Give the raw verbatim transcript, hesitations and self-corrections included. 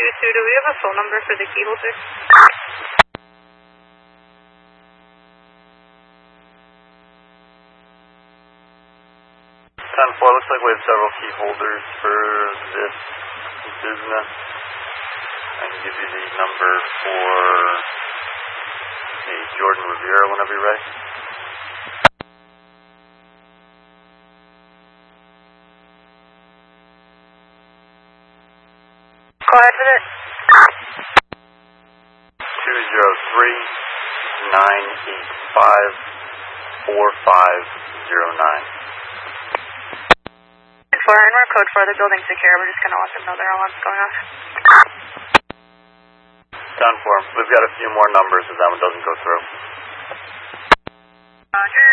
two two, do we have a phone number for the key holder? ten four, looks like we have several key holders for this business. I can give you the number for the Jordan Rivera whenever you're ready. Go ahead with it. two zero three, nine eight five, four five zero nine. For and we're code for the building secure. We're just going to let them know their alarm's going off. ten four, we've got a few more numbers if that one doesn't go through. Roger.